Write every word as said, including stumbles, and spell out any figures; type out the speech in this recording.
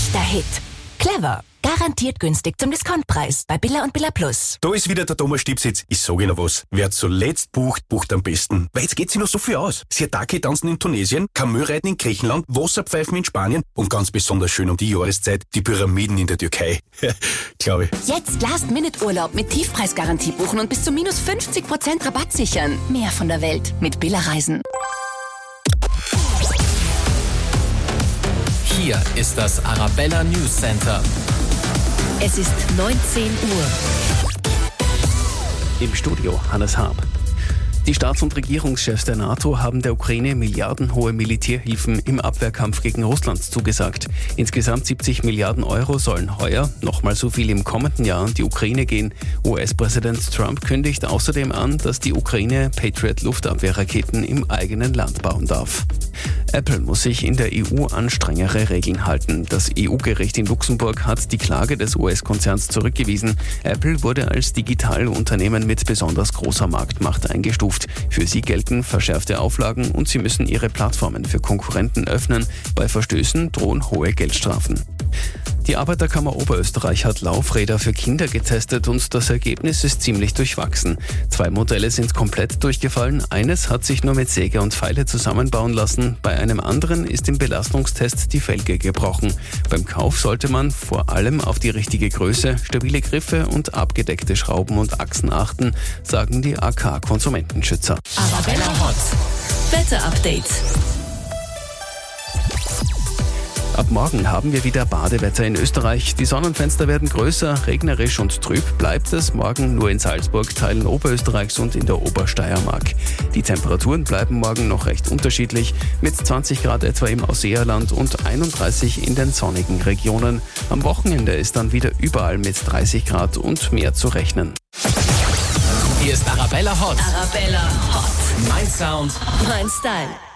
Echter Hit. Clever. Garantiert günstig zum Diskontpreis bei Billa und Billa Plus. Da ist wieder der Thomas Stipsitz. Ich sage Ihnen was. Wer zuletzt bucht, bucht am besten. Weil jetzt geht sich noch so viel aus. Siatake tanzen in Tunesien, Kamelreiten in Griechenland, Wasserpfeifen in Spanien und ganz besonders schön um die Jahreszeit die Pyramiden in der Türkei. Glaube ich. Jetzt Last-Minute-Urlaub mit Tiefpreisgarantie buchen und bis zu minus fünfzig Prozent Rabatt sichern. Mehr von der Welt mit Billa Reisen. Hier ist das Arabella News Center. Es ist neunzehn Uhr. Im Studio Hannes Haab. Die Staats- und Regierungschefs der NATO haben der Ukraine milliardenhohe Militärhilfen im Abwehrkampf gegen Russland zugesagt. Insgesamt siebzig Milliarden Euro sollen heuer, nochmal so viel im kommenden Jahr, an die Ukraine gehen. U S-Präsident Trump kündigt außerdem an, dass die Ukraine Patriot-Luftabwehrraketen im eigenen Land bauen darf. Apple muss sich in der E U an strengere Regeln halten. Das E U-Gericht in Luxemburg hat die Klage des U S-Konzerns zurückgewiesen. Apple wurde als Digitalunternehmen mit besonders großer Marktmacht eingestuft. Für sie gelten verschärfte Auflagen und sie müssen ihre Plattformen für Konkurrenten öffnen. Bei Verstößen drohen hohe Geldstrafen. Die Arbeiterkammer Oberösterreich hat Laufräder für Kinder getestet und das Ergebnis ist ziemlich durchwachsen. Zwei Modelle sind komplett durchgefallen, eines hat sich nur mit Säge und Feile zusammenbauen lassen, bei einem anderen ist im Belastungstest die Felge gebrochen. Beim Kauf sollte man vor allem auf die richtige Größe, stabile Griffe und abgedeckte Schrauben und Achsen achten, sagen die A K-Konsumentenschützer. Arabella Hot. Wetter-Update. Ab morgen haben wir wieder Badewetter in Österreich. Die Sonnenfenster werden größer, regnerisch und trüb bleibt es morgen nur in Salzburg, Teilen Oberösterreichs und in der Obersteiermark. Die Temperaturen bleiben morgen noch recht unterschiedlich, mit zwanzig Grad etwa im Ausseerland und einunddreißig in den sonnigen Regionen. Am Wochenende ist dann wieder überall mit dreißig Grad und mehr zu rechnen. Hier ist Arabella Hot. Arabella Hot. Mein Sound. Mein Style.